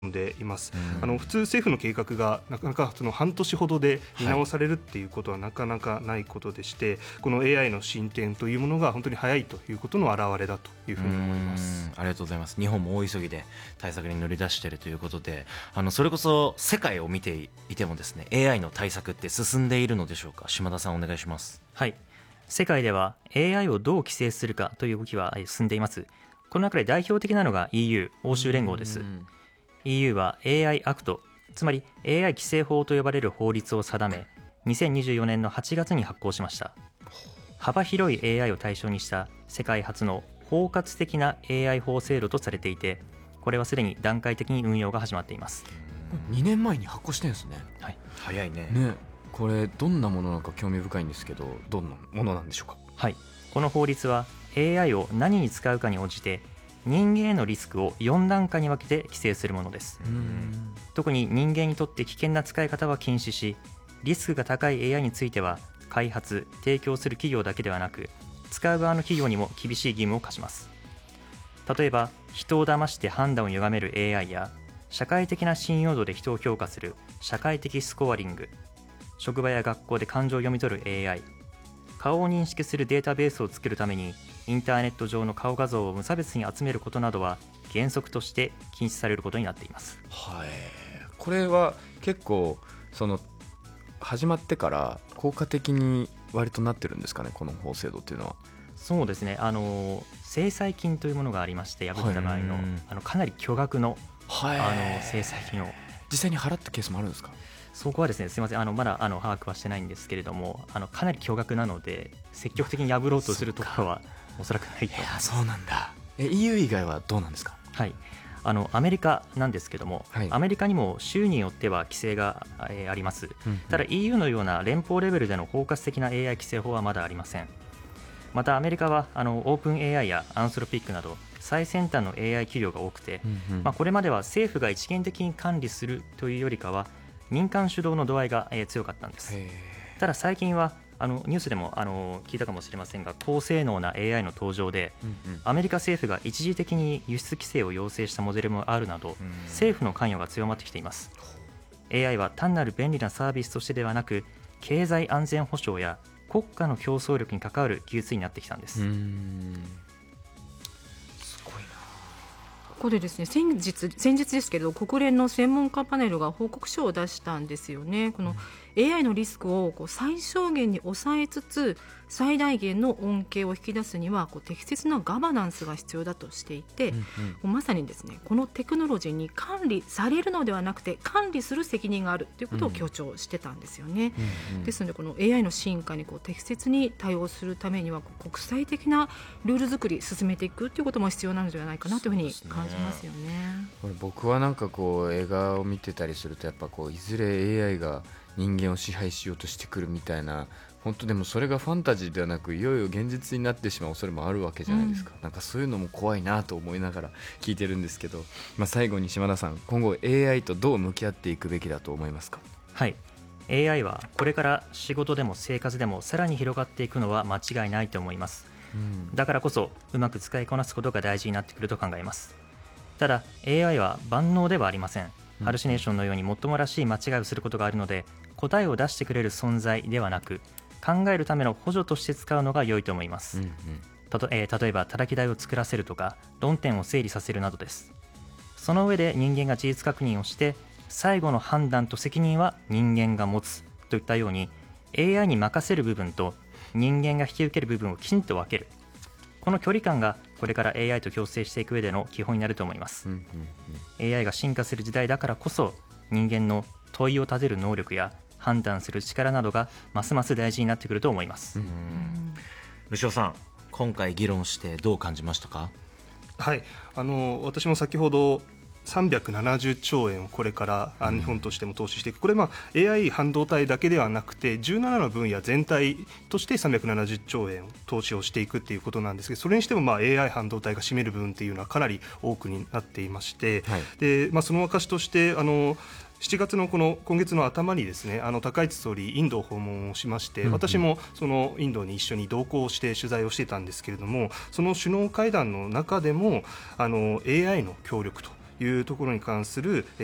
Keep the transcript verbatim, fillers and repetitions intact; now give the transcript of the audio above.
でいます。あの普通政府の計画がなかなかその半年ほどで見直されるっていうことはなかなかないことでして、はい、この エーアイ の進展というものが本当に早いということの表れだというふうに思います。 ありがとうございます。日本も大急ぎで対策に乗り出しているということで、あのそれこそ世界を見ていてもですね エーアイ の対策って進んでいるのでしょうか。島田さんお願いします。 はい、世界では エーアイ をどう規制するかという動きは進んでいます。この中で代表的なのが イーユー 欧州連合です。イーユー は エーアイ アクト、つまり エーアイ 規制法と呼ばれる法律を定め、にせんにじゅうよねんのはちがつに発効しました。幅広い エーアイ を対象にした世界初の包括的な エーアイ 法制度とされていて、これはすでに段階的に運用が始まっています。 にねんまえに発効してるんですね。 はい、 早いね。 ね、これどんなものなのか興味深いんですけど、どんなものなんでしょうか。 はい、この法律は エーアイ を何に使うかに応じて人間へのリスクをよん段階に分けて規制するものです。特に人間にとって危険な使い方は禁止し、リスクが高い エーアイ については開発・提供する企業だけではなく、使う側の企業にも厳しい義務を課します。例えば人を騙して判断を歪める エーアイ や、社会的な信用度で人を評価する社会的スコアリング、職場や学校で感情を読み取る エーアイ、顔を認識するデータベースを作るためにインターネット上の顔画像を無差別に集めることなどは原則として禁止されることになっています。 はい、これは結構その始まってから効果的に割となってるんですかね、この法制度っていうのは。 そうですね、あの制裁金というものがありまして、破った場合の、はい、あのかなり巨額の、はい、あの制裁金を実際に払ったケースもあるんですか。 そこはですね、すみません、あのまだあの把握はしてないんですけれども、あのかなり巨額なので積極的に破ろうとするところはおそらくないと思います。 そうなんだ。え イーユー 以外はどうなんですか。 はい、あのアメリカなんですけども、はい、アメリカにも州によっては規制が、えー、あります。うんうん、ただ イーユー のような連邦レベルでの包括的な エーアイ 規制法はまだありません。またアメリカはあのオープン エーアイ やアンソロピックなど最先端の エーアイ 企業が多くて、うんうん、まあ、これまでは政府が一元的に管理するというよりかは民間主導の度合いが、えー、強かったんです。ただ最近はあのニュースでもあの聞いたかもしれませんが、高性能な エーアイ の登場で、うんうん、アメリカ政府が一時的に輸出規制を要請したモデルもあるなど、政府の関与が強まってきています。 エーアイ は単なる便利なサービスとしてではなく、経済安全保障や国家の競争力に関わる技術になってきたんです。うーん、 すごいな。 ここでですね、先日、先日ですけど、国連の専門家パネルが報告書を出したんですよね。この エーアイ のリスクをこう最小限に抑えつつ最大限の恩恵を引き出すにはこう適切なガバナンスが必要だとしていて、うんうん、まさにですね、このテクノロジーに管理されるのではなくて管理する責任があるということを強調してたんですよね。うんうん、ですのでこの エーアイ の進化にこう適切に対応するためにはこう国際的なルール作り進めていくということも必要なのではないかなというふうに感じますよね。 これ僕はなんかこう映画を見てたりすると、やっぱこういずれ エーアイ が人間を支配しようとしてくるみたいな、本当でもそれがファンタジーではなくいよいよ現実になってしまう恐れもあるわけじゃないですか。うん、なんかそういうのも怖いなと思いながら聞いてるんですけど、まあ、最後に島田さん、今後 エーアイ とどう向き合っていくべきだと思いますか。 はい、エーアイ はこれから仕事でも生活でもさらに広がっていくのは間違いないと思います。うん、だからこそうまく使いこなすことが大事になってくると考えます。ただ エーアイ は万能ではありません。ハルシネーションのようにもっともらしい間違いをすることがあるので、答えを出してくれる存在ではなく、考えるための補助として使うのが良いと思います。うんうん、たと、えー、例えば叩き台を作らせるとか論点を整理させるなどです。その上で人間が事実確認をして、最後の判断と責任は人間が持つといったように エーアイ に任せる部分と人間が引き受ける部分をきちんと分ける、この距離感がこれから エーアイ と共生していく上での基本になると思います。うんうんうん、エーアイ が進化する時代だからこそ、人間の問いを立てる能力や判断する力などがますます大事になってくると思います。うん、 ルシオさん、今回議論してどう感じましたか。 はい、あの私も先ほどさんびゃくななじゅっちょうえんをこれから日本としても投資していく、これまあ エーアイ 半導体だけではなくてじゅうななの分野全体としてさんびゃくななじゅっちょうえん投資をしていくということなんですけど、それにしてもまあ エーアイ 半導体が占める部分というのはかなり多くになっていまして、はい、でまあ、その証としてあのしちがつのこの今月の頭にですね、あの高市総理インドを訪問をしまして、うんうん、私もそのインドに一緒に同行して取材をしていたんですけれども、その首脳会談の中でもあの エーアイ の協力というところに関する